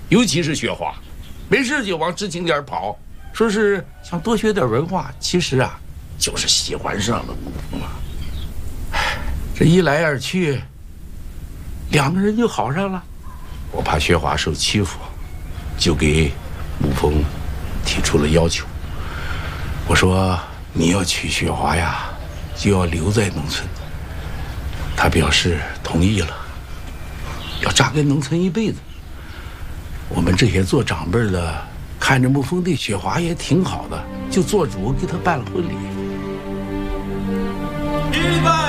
尤其是雪花，没事就往知青点跑，说是想多学点文化，其实啊，就是喜欢上了木风啊。这一来二去，2个人就好上了。我怕雪花受欺负，就给木风提出了要求。我说你要娶雪花呀，就要留在农村。他表示同意了，要扎根农村一辈子。我们这些做长辈的看着木风对雪花也挺好的，就做主给他办了婚礼。 预备。